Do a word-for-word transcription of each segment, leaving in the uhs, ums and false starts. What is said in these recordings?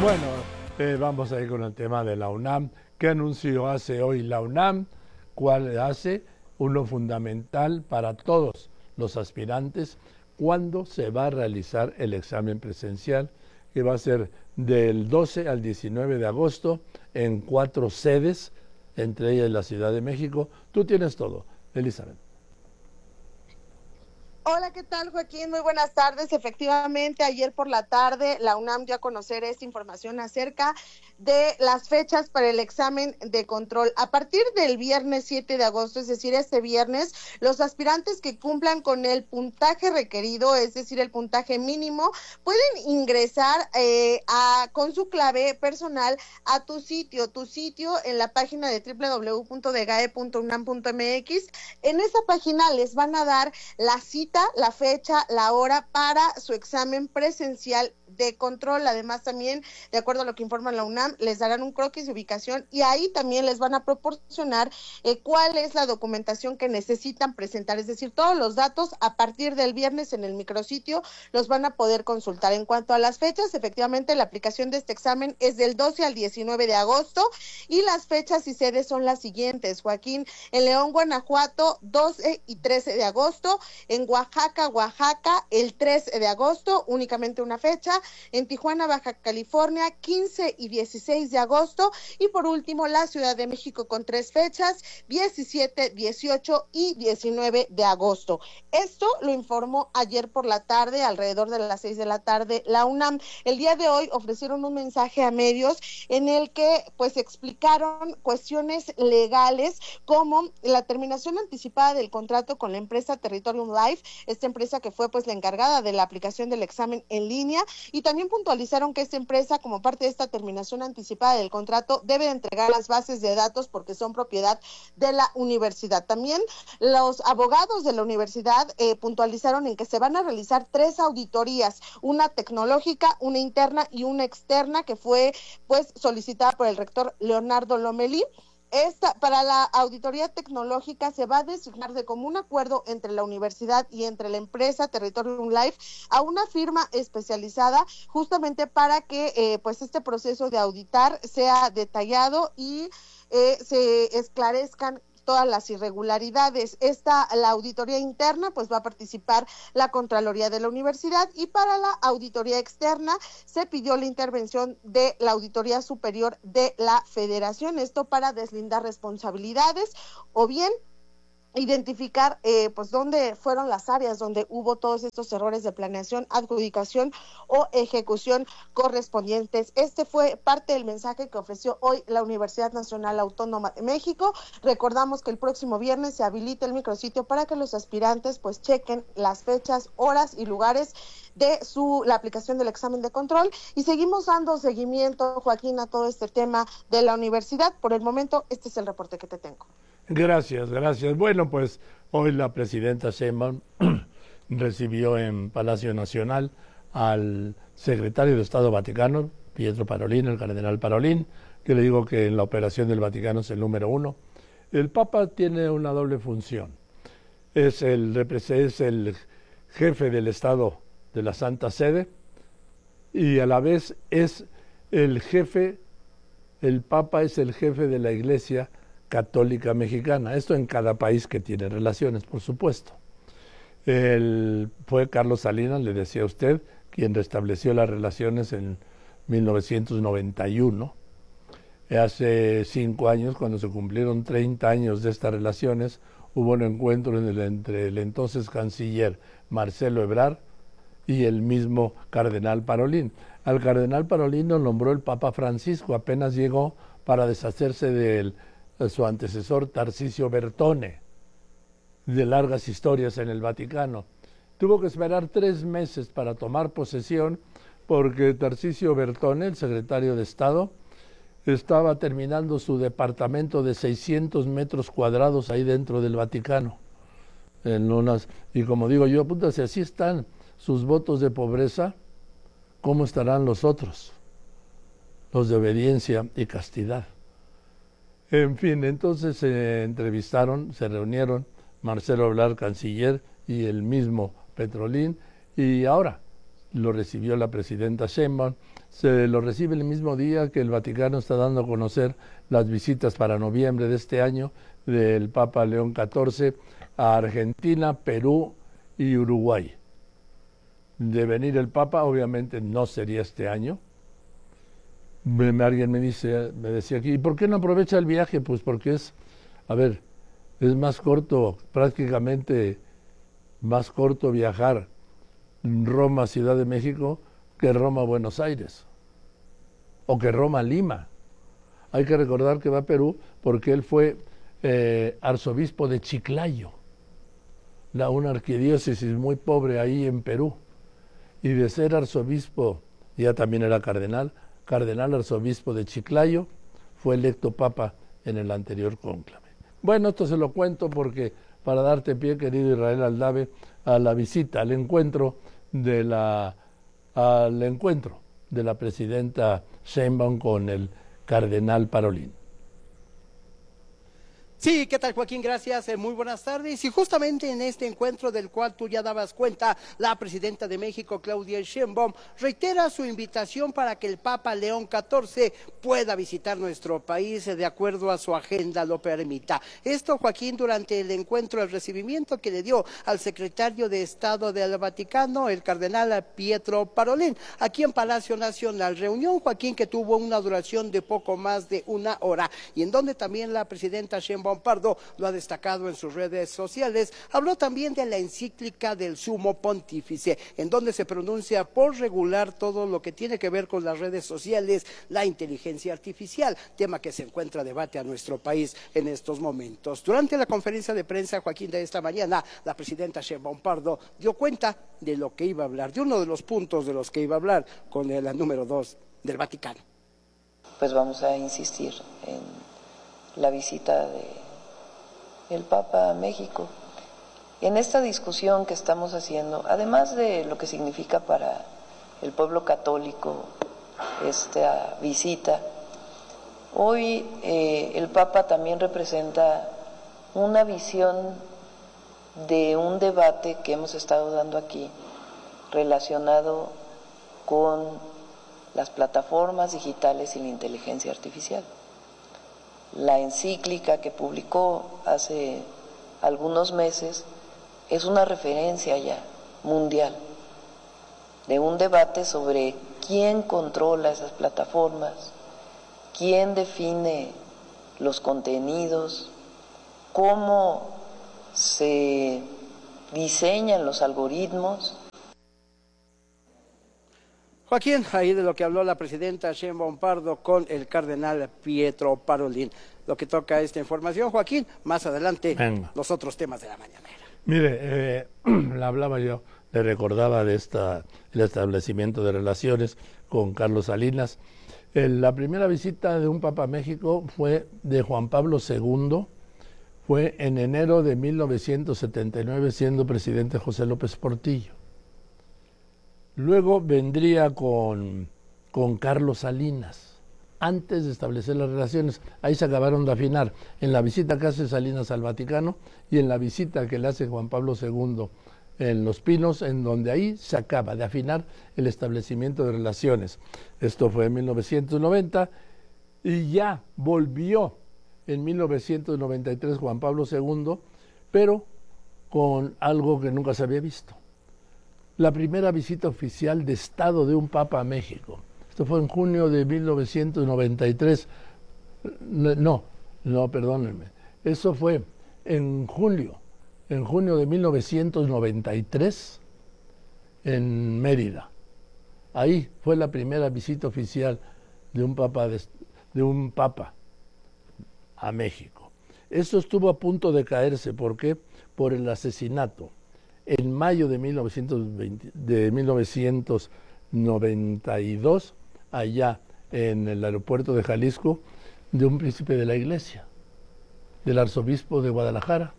Bueno, eh, vamos a ir con el tema de la UNAM. ¿Qué anuncio hace hoy la UNAM? ¿Cuál hace? Uno fundamental para todos los aspirantes. ¿Cuándo se va a realizar el examen presencial? Que va a ser del doce al diecinueve de agosto en cuatro sedes, entre ellas la Ciudad de México. Tú tienes todo, Elizabeth. Hola, ¿qué tal, Joaquín? Muy buenas tardes. Efectivamente, ayer por la tarde la UNAM dio a conocer esta información acerca de las fechas para el examen de control. A partir del viernes siete de agosto, es decir, este viernes, los aspirantes que cumplan con el puntaje requerido, es decir, el puntaje mínimo, pueden ingresar eh, a, con su clave personal a tu sitio, tu sitio en la página de doble u doble u doble u punto degae punto unam punto mx. En esa página les van a dar la cita, la fecha, la hora para su examen presencial de control. Además, también, de acuerdo a lo que informa la UNAM, les darán un croquis de ubicación y ahí también les van a proporcionar eh, cuál es la documentación que necesitan presentar, es decir, todos los datos a partir del viernes en el micrositio los van a poder consultar. En cuanto a las fechas, efectivamente, la aplicación de este examen es del doce al diecinueve de agosto y las fechas y sedes son las siguientes, Joaquín: en León, Guanajuato, doce y trece de agosto, en Oaxaca, Oaxaca, el trece de agosto, únicamente una fecha, en Tijuana, Baja California, quince y dieciséis de agosto, y por último la Ciudad de México con tres fechas, diecisiete, dieciocho y diecinueve de agosto. Esto lo informó ayer por la tarde, alrededor de las seis de la tarde, la UNAM. El día de hoy ofrecieron un mensaje a medios en el que pues explicaron cuestiones legales como la terminación anticipada del contrato con la empresa Territorium Life, esta empresa que fue pues la encargada de la aplicación del examen en línea, y también puntualizaron que esta empresa, como parte de esta terminación anticipada del contrato, debe entregar las bases de datos porque son propiedad de la universidad. También los abogados de la universidad eh, puntualizaron en que se van a realizar tres auditorías, una tecnológica, una interna y una externa, que fue pues solicitada por el rector Leonardo Lomelí. Esta, para la auditoría tecnológica, se va a designar de común acuerdo entre la universidad y entre la empresa Territorium Life a una firma especializada, justamente para que eh, pues este proceso de auditar sea detallado y eh, se esclarezcan todas las irregularidades. Esta, la auditoría interna, pues va a participar la Contraloría de la Universidad, y para la auditoría externa se pidió la intervención de la Auditoría Superior de la Federación, esto para deslindar responsabilidades o bien identificar eh, pues dónde fueron las áreas donde hubo todos estos errores de planeación, adjudicación o ejecución correspondientes. Este fue parte del mensaje que ofreció hoy la Universidad Nacional Autónoma de México. Recordamos que el próximo viernes se habilita el micrositio para que los aspirantes pues chequen las fechas, horas y lugares de su la aplicación del examen de control, y seguimos dando seguimiento, Joaquín, a todo este tema de la universidad. Por el momento, este es el reporte que te tengo. Gracias, gracias. Bueno, pues hoy la presidenta Sheinbaum recibió en Palacio Nacional al secretario de Estado Vaticano, Pietro Parolin, el cardenal Parolin, que le digo que en la operación del Vaticano es el número uno. El Papa tiene una doble función. Es el, es el jefe del Estado de la Santa Sede y a la vez es el jefe, el Papa es el jefe de la Iglesia Católica Mexicana. Esto en cada país que tiene relaciones, por supuesto. El, fue Carlos Salinas, le decía a usted, quien restableció las relaciones en mil novecientos noventa y uno. Hace cinco años, cuando se cumplieron treinta años de estas relaciones, hubo un encuentro en el, entre el entonces canciller Marcelo Ebrard y el mismo cardenal Parolin. Al cardenal Parolin lo nombró el Papa Francisco, apenas llegó para deshacerse del su antecesor Tarcisio Bertone, de largas historias en el Vaticano. Tuvo que esperar tres meses para tomar posesión porque Tarcisio Bertone, el secretario de Estado, estaba terminando su departamento de seiscientos metros cuadrados ahí dentro del Vaticano. En unas, y como digo yo, puta, si así están sus votos de pobreza, ¿cómo estarán los otros? Los de obediencia y castidad. En fin, entonces se entrevistaron, se reunieron Marcelo Ebrard, canciller, y el mismo Petrolín, y ahora lo recibió la presidenta Sheinbaum, se lo recibe el mismo día que el Vaticano está dando a conocer las visitas para noviembre de este año del Papa León catorce a Argentina, Perú y Uruguay. De venir el Papa, obviamente no sería este año. Me, alguien me dice, me decía aquí, ¿y por qué no aprovecha el viaje? Pues porque es, a ver, es más corto, prácticamente más corto viajar Roma, Ciudad de México, que Roma, Buenos Aires, o que Roma, Lima. Hay que recordar que va a Perú porque él fue eh, arzobispo de Chiclayo, la, una arquidiócesis muy pobre ahí en Perú, y de ser arzobispo, ya también era cardenal, cardenal arzobispo de Chiclayo, fue electo papa en el anterior cónclave. Bueno, esto se lo cuento porque para darte pie, querido Israel Aldave, a la visita, al encuentro de la, al encuentro de la presidenta Sheinbaum con el cardenal Parolin. Sí, ¿qué tal, Joaquín? Gracias, eh, muy buenas tardes. Y justamente en este encuentro del cual tú ya dabas cuenta, la presidenta de México, Claudia Sheinbaum, reitera su invitación para que el Papa León catorce pueda visitar nuestro país eh, de acuerdo a su agenda lo permita. Esto, Joaquín, durante el encuentro, el recibimiento que le dio al secretario de Estado del Vaticano, el cardenal Pietro Parolin, aquí en Palacio Nacional. Reunión, Joaquín, que tuvo una duración de poco más de una hora y en donde también la presidenta Sheinbaum Pardo lo ha destacado en sus redes sociales. Habló también de la encíclica del Sumo Pontífice, en donde se pronuncia por regular todo lo que tiene que ver con las redes sociales, la inteligencia artificial, tema que se encuentra a debate a nuestro país en estos momentos. Durante la conferencia de prensa, Joaquín, de esta mañana, la presidenta Sheinbaum Pardo dio cuenta de lo que iba a hablar, de uno de los puntos de los que iba a hablar con la número dos del Vaticano. Pues vamos a insistir en la visita de el Papa a México. En esta discusión que estamos haciendo, además de lo que significa para el pueblo católico esta visita, hoy eh, el Papa también representa una visión de un debate que hemos estado dando aquí relacionado con las plataformas digitales y la inteligencia artificial. La encíclica que publicó hace algunos meses es una referencia ya mundial de un debate sobre quién controla esas plataformas, quién define los contenidos, cómo se diseñan los algoritmos. Joaquín, ahí de lo que habló la presidenta Sheinbaum Pardo con el cardenal Pietro Parolin. Lo que toca esta información, Joaquín, más adelante Venga. Los otros temas de la mañanera. Mire, eh, le hablaba yo, le recordaba de esta, el establecimiento de relaciones con Carlos Salinas. Eh, la primera visita de un Papa a México fue de Juan Pablo segundo, fue en enero de mil novecientos setenta y nueve, siendo presidente José López Portillo. Luego vendría con, con Carlos Salinas, antes de establecer las relaciones. Ahí se acabaron de afinar en la visita que hace Salinas al Vaticano y en la visita que le hace Juan Pablo segundo en Los Pinos, en donde ahí se acaba de afinar el establecimiento de relaciones. Esto fue en mil novecientos noventa y ya volvió en mil novecientos noventa y tres Juan Pablo segundo, pero con algo que nunca se había visto. La primera visita oficial de Estado de un Papa a México. Esto fue en junio de mil novecientos noventa y tres. No, no, perdónenme. Eso fue en julio, en junio de mil novecientos noventa y tres, en Mérida. Ahí fue la primera visita oficial de un Papa, de, de un Papa a México. Eso estuvo a punto de caerse. ¿Por qué? Por el asesinato en mayo de, mil novecientos veinte, de mil novecientos noventa y dos, allá en el aeropuerto de Jalisco, de un príncipe de la iglesia, del arzobispo de Guadalajara,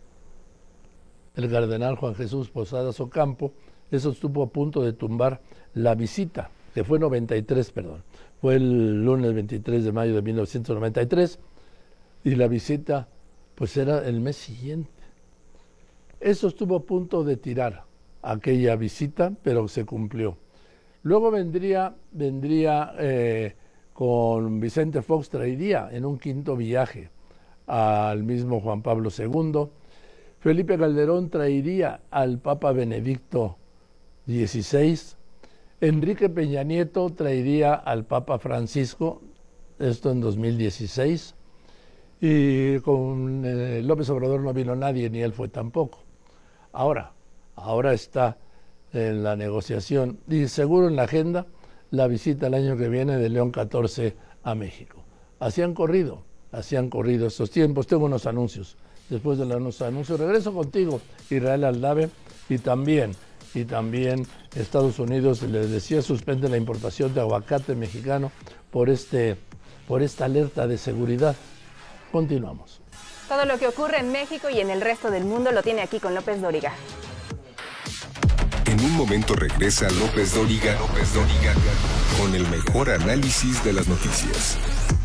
el cardenal Juan Jesús Posadas Ocampo. Eso estuvo a punto de tumbar la visita, que fue noventa y tres, perdón, fue el lunes veintitrés de mayo de mil novecientos noventa y tres, y la visita pues era el mes siguiente. Eso estuvo a punto de tirar aquella visita, pero se cumplió. Luego vendría, vendría eh, con Vicente Fox, traería en un quinto viaje al mismo Juan Pablo segundo. Felipe Calderón traería al Papa Benedicto dieciséis. Enrique Peña Nieto traería al Papa Francisco, esto en dos mil dieciséis. Y con eh, López Obrador no vino nadie, ni él fue tampoco. Ahora, ahora está en la negociación y seguro en la agenda la visita el año que viene de León catorce a México. Así han corrido, así han corrido estos tiempos. Tengo unos anuncios. Después de los anuncios regreso contigo, Israel Aldave, y también, y también Estados Unidos, les decía, suspende la importación de aguacate mexicano por, este, por esta alerta de seguridad. Continuamos. Todo lo que ocurre en México y en el resto del mundo lo tiene aquí con López Dóriga. En un momento regresa López Dóriga, López Dóriga, con el mejor análisis de las noticias.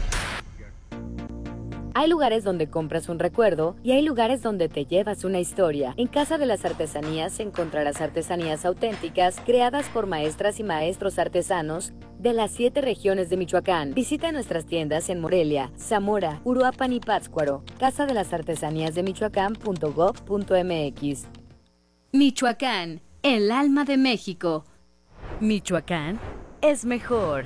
Hay lugares donde compras un recuerdo y hay lugares donde te llevas una historia. En Casa de las Artesanías encontrarás artesanías auténticas creadas por maestras y maestros artesanos de las siete regiones de Michoacán. Visita nuestras tiendas en Morelia, Zamora, Uruapan y Pátzcuaro. Casa de las Artesanías de Michoacán punto gob punto mx. Michoacán, el alma de México. Michoacán es mejor.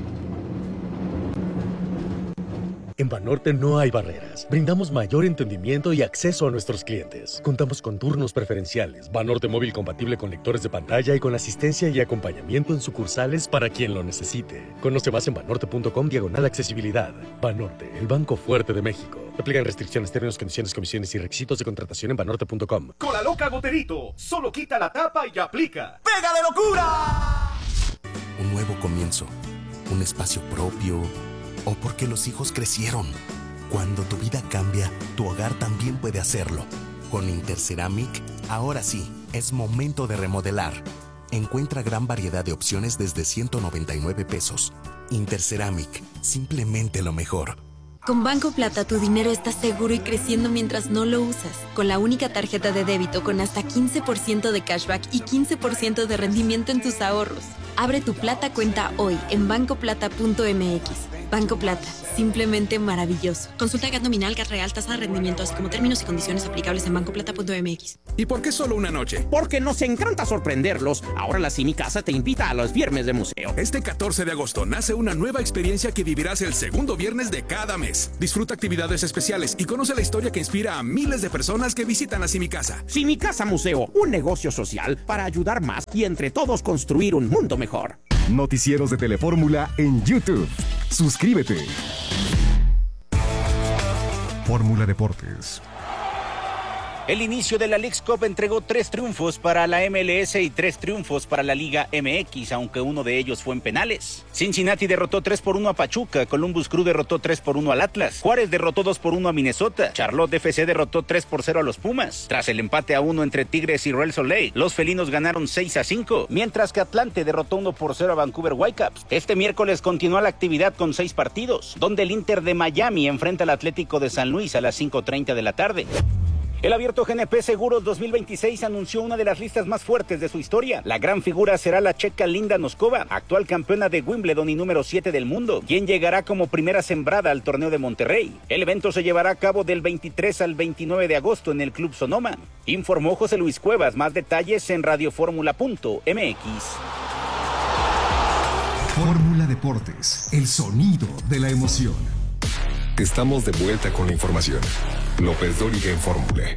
En Banorte no hay barreras. Brindamos mayor entendimiento y acceso a nuestros clientes. Contamos con turnos preferenciales, Banorte móvil compatible con lectores de pantalla y con asistencia y acompañamiento en sucursales para quien lo necesite. Conoce más en banorte punto com diagonal accesibilidad. Banorte, el banco fuerte de México. Aplican restricciones, términos, condiciones, comisiones y requisitos de contratación en banorte punto com. Con la loca Goterito, solo quita la tapa y aplica. ¡Pega de locura! Un nuevo comienzo, un espacio propio, o porque los hijos crecieron. Cuando tu vida cambia, tu hogar también puede hacerlo. Con Interceramic, ahora sí, es momento de remodelar. Encuentra gran variedad de opciones desde ciento noventa y nueve pesos. Interceramic, simplemente lo mejor. Con Banco Plata tu dinero está seguro y creciendo mientras no lo usas. Con la única tarjeta de débito con hasta quince por ciento de cashback y quince por ciento de rendimiento en tus ahorros. Abre tu Plata cuenta hoy en banco plata punto mx. Banco Plata, simplemente maravilloso. Consulta G A T nominal, G A T real, tasa de rendimiento, así como términos y condiciones aplicables en banco plata punto mx. ¿Y por qué solo una noche? Porque nos encanta sorprenderlos. Ahora la Cine Casa te invita a los viernes de museo. Este catorce de agosto nace una nueva experiencia que vivirás el segundo viernes de cada mes. Disfruta actividades especiales y conoce la historia que inspira a miles de personas que visitan a Cine Casa. Cine Casa Museo, un negocio social para ayudar más y entre todos construir un mundo mejor. Noticieros de Telefórmula en YouTube. Suscríbete. Fórmula Deportes. El inicio de la Leagues Cup entregó tres triunfos para la M L S y tres triunfos para la Liga M X, aunque uno de ellos fue en penales. Cincinnati derrotó tres por uno a Pachuca, Columbus Crew derrotó tres por uno al Atlas, Juárez derrotó dos por uno a Minnesota, Charlotte F C derrotó tres por cero a los Pumas. Tras el empate a uno entre Tigres y Real Salt Lake, los felinos ganaron seis a cinco, mientras que Atlante derrotó uno por cero a Vancouver Whitecaps. Este miércoles continúa la actividad con seis partidos, donde el Inter de Miami enfrenta al Atlético de San Luis a las cinco treinta de la tarde. El Abierto G N P Seguros dos mil veintiséis anunció una de las listas más fuertes de su historia. La gran figura será la checa Linda Noskova, actual campeona de Wimbledon y número siete del mundo, quien llegará como primera sembrada al torneo de Monterrey. El evento se llevará a cabo del veintitrés al veintinueve de agosto en el Club Sonoma. Informó José Luis Cuevas. Más detalles en radioformula punto m x. Fórmula Deportes, el sonido de la emoción. Estamos de vuelta con la información. López Dóriga en Fórmula.